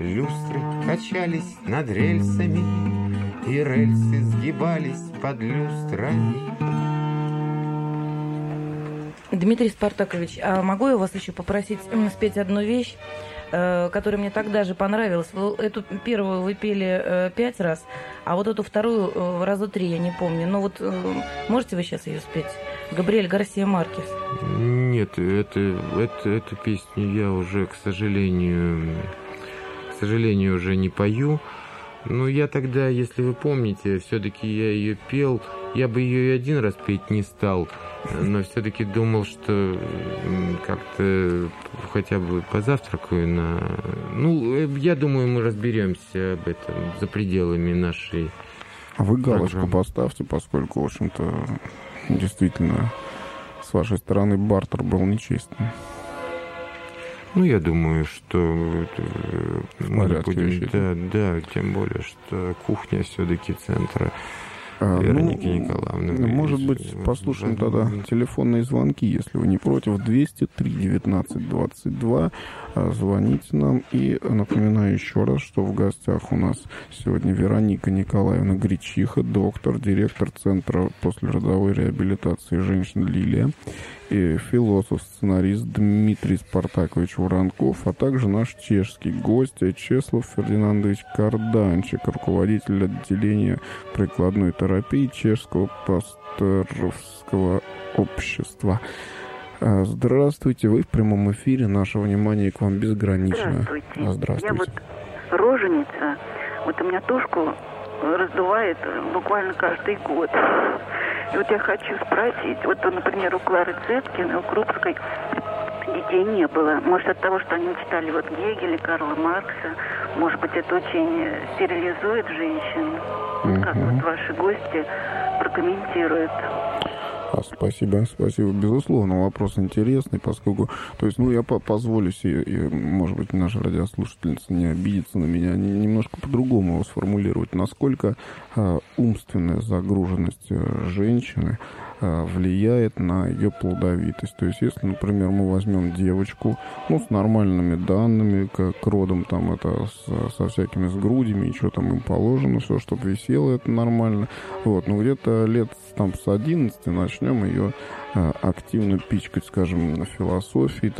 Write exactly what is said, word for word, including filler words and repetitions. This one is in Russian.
Люстры качались над рельсами, и рельсы сгибались под люстрами. Дмитрий Спартакович, а могу я вас еще попросить спеть одну вещь, которая мне тогда же понравилась? Эту первую вы пели пять раз, а вот эту вторую раза три, я не помню. Но вот можете вы сейчас ее спеть? Габриэль Гарсия Маркес. Нет, это, это, эту песню я уже, к сожалению, к сожалению, уже не пою. Но я тогда, если вы помните, все-таки я ее пел. Я бы ее и один раз петь не стал, но все-таки думал, что как-то хотя бы позавтракаю на... Ну, я думаю, мы разберемся об этом за пределами нашей А вы галочку программы. Поставьте, поскольку, в общем-то, действительно, с вашей стороны бартер был нечестным. Ну, я думаю, что мы не будем... вещей, Да, да, тем более, что кухня все-таки центра Вероники ну, Николаевны. Может быть, послушаем тогда телефонные звонки, если вы не против. двести три девятнадцать двадцать два. Звоните нам. И напоминаю еще раз, что в гостях у нас сегодня Вероника Николаевна Гречиха, доктор, директор Центра послеродовой реабилитации женщин «Лилия», и философ, сценарист Дмитрий Спартакович Воронков, а также наш чешский гость Чеслав Фердинандович Карданчик, руководитель отделения прикладной терапии Чешского пасторского общества. Здравствуйте, вы в прямом эфире, наше внимание к вам безгранично. Здравствуйте. Здравствуйте. Я вот роженица, вот у меня тушку раздувает буквально каждый год. И вот я хочу спросить, вот, например, у Клары Цеткиной, у Крупской детей не было. Может, от того, что они читали вот Гегеля, Карла Маркса, может быть, это очень стерилизует женщин? Угу. Как вот ваши гости прокомментируют? А, спасибо, спасибо. Безусловно, вопрос интересный, поскольку, то есть, ну, я по позволю себе, и, может быть, наша радиослушательница не обидится на меня, немножко по-другому его сформулировать. Насколько а, умственная загруженность женщины а, влияет на ее плодовитость. То есть, если, например, мы возьмем девочку, ну, с нормальными данными, как родом, там, это с, со всякими с грудями, и что там им положено, все, чтобы висело, это нормально. Вот, но где-то лет там с одиннадцати начнем ее а, активно пичкать, скажем, на философии,